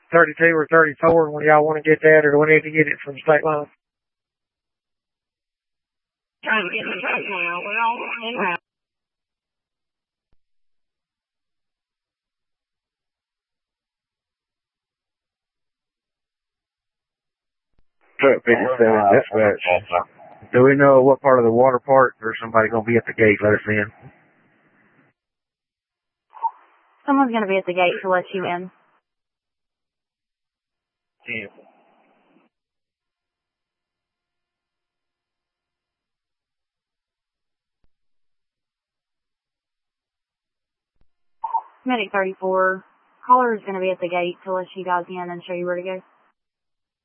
32 or 34 when y'all want to get that, or do we need to get it from state line? Trying to get the truck now. We're all in route. Truck 57 dispatch. Do we know what part of the water park or somebody going to be at the gate let us in? Someone's going to be at the gate to let you in. Yeah. Medic 34. Caller is going to be at the gate to let you guys in and show you where to go.